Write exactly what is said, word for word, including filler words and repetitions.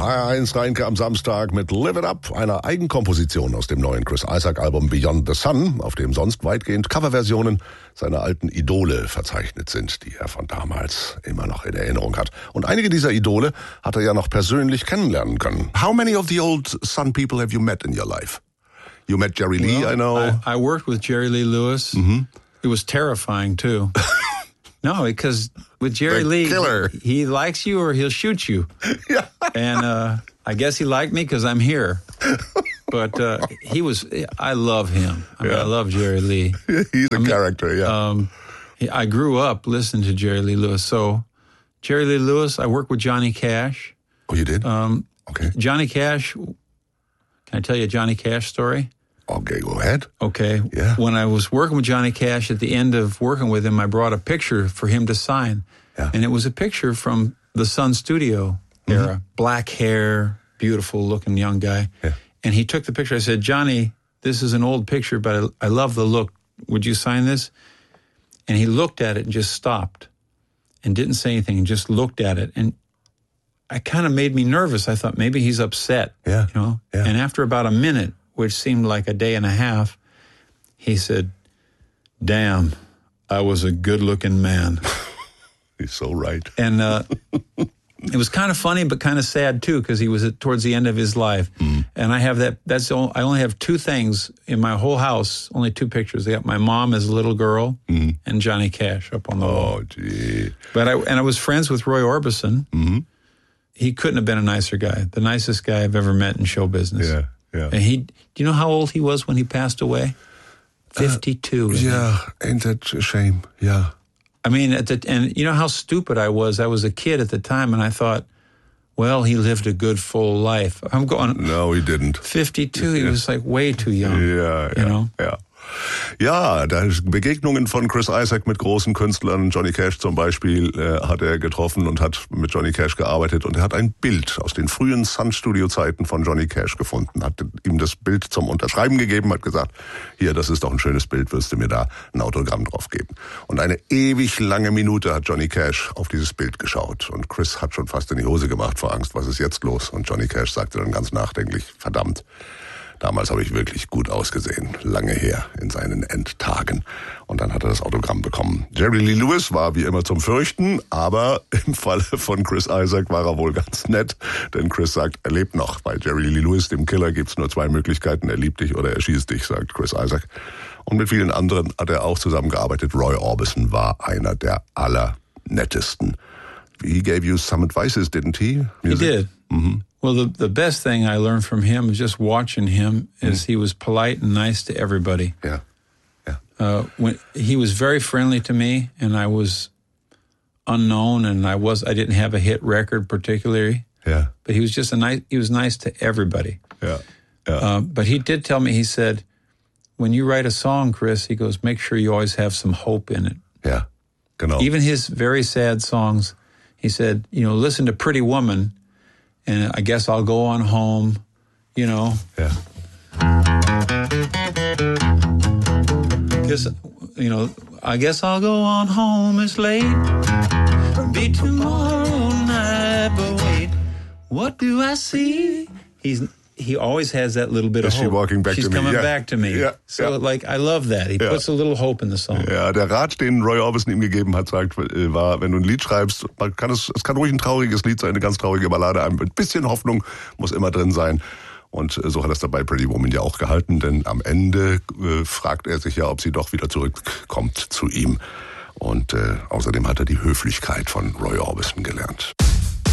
H R eins Reinke am Samstag mit Live It Up, einer Eigenkomposition aus dem neuen Chris Isaak-Album Beyond the Sun, auf dem sonst weitgehend Coverversionen seiner alten Idole verzeichnet sind, die er von damals immer noch in Erinnerung hat. Und einige dieser Idole hat er ja noch persönlich kennenlernen können. How many of the old Sun people have you met in your life? You met Jerry Lee, well, I know. I, I worked with Jerry Lee Lewis. Mm-hmm. It was terrifying, too. No, because with Jerry The Lee, killer. He, he likes you or he'll shoot you. Yeah. And uh, I guess he liked me because I'm here. But uh, he was, I love him. I mean, Yeah. I love Jerry Lee. He's a I mean, character, yeah. Um, he, I grew up listening to Jerry Lee Lewis. So Jerry Lee Lewis, I worked with Johnny Cash. Oh, you did? Um, okay. Johnny Cash, can I tell you a Johnny Cash story? Okay, go ahead. Okay. Yeah. When I was working with Johnny Cash, at the end of working with him, I brought a picture for him to sign. Yeah. And it was a picture from the Sun Studio era. Mm-hmm. Black hair, beautiful looking young guy. Yeah. And he took the picture. I said, Johnny, this is an old picture, but I, I love the look. Would you sign this? And he looked at it and just stopped and didn't say anything and just looked at it. And it kind of made me nervous. I thought maybe he's upset. Yeah. You know? Yeah. And after about a minute, which seemed like a day and a half, he said, damn, I was a good-looking man. He's so right. And uh, it was kind of funny, but kind of sad, too, because he was at, towards the end of his life. Mm. And I have that, that's, all, I only have two things in my whole house, only two pictures. I got my mom as a little girl mm. and Johnny Cash up on the wall. Oh, gee. But I, and I was friends with Roy Orbison. Mm-hmm. He couldn't have been a nicer guy, the nicest guy I've ever met in show business. Yeah. Yeah. And he, do you know how old he was when he passed away? fifty-two. Uh, yeah, ain't that a shame? Yeah. I mean, at the, and you know how stupid I was? I was a kid at the time, and I thought, well, he lived a good, full life. I'm going, no, he didn't. fifty-two, he was like way too young. Ja, you ja, know? ja. Ja, da Begegnungen von Chris Isaak mit großen Künstlern, Johnny Cash zum Beispiel, äh, hat er getroffen und hat mit Johnny Cash gearbeitet. Und er hat ein Bild aus den frühen Sun-Studio-Zeiten von Johnny Cash gefunden, hat ihm das Bild zum Unterschreiben gegeben, hat gesagt, hier, das ist doch ein schönes Bild, wirst du mir da ein Autogramm drauf geben. Und eine ewig lange Minute hat Johnny Cash auf dieses Bild geschaut. Und Chris hat schon fast in die Hose gemacht vor Angst, was ist jetzt los? Und Johnny Cash sagte dann ganz nachdenklich, verdammt, damals habe ich wirklich gut ausgesehen, lange her in seinen Endtagen. Und dann hat er das Autogramm bekommen. Jerry Lee Lewis war wie immer zum Fürchten, aber im Falle von Chris Isaak war er wohl ganz nett, denn Chris sagt, er lebt noch. Bei Jerry Lee Lewis, dem Killer, gibt's nur zwei Möglichkeiten, er liebt dich oder er schießt dich, sagt Chris Isaak. Und mit vielen anderen hat er auch zusammengearbeitet. Roy Orbison war einer der allernettesten. He gave you some advices, didn't he? Music? He did. Mm-hmm. Well, the, the best thing I learned from him is just watching him is mm. he was polite and nice to everybody. Yeah, yeah. Uh, when he was very friendly to me, and I was unknown, and I was I didn't have a hit record particularly. Yeah. But he was just a nice. He was nice to everybody. Yeah. Yeah. Uh, but he did tell me. He said, "When you write a song, Chris, he goes, make sure you always have some hope in it." Yeah. Genau. Even his very sad songs, he said, you know, listen to Pretty Woman. And I guess I'll go on home, you know. Yeah. Guess, you know, I guess I'll go on home. It's late. Be tomorrow night, but wait, what do I see? He's he always has that little bit Is of she hope. walking back She's to me? coming Yeah. back to me. Yeah. So Yeah. like I love that. He Yeah. puts a little hope in the song. Ja, der Rat, den Roy Orbison ihm gegeben hat, sagt, war, wenn du ein Lied schreibst, man kann es, es kann ruhig ein trauriges Lied sein, eine ganz traurige Ballade, ein bisschen Hoffnung muss immer drin sein. Und so hat er es dabei Pretty Woman ja auch gehalten, denn am Ende äh, fragt er sich ja, ob sie doch wieder zurückkommt zu ihm. Und äh, außerdem hat er die Höflichkeit von Roy Orbison gelernt.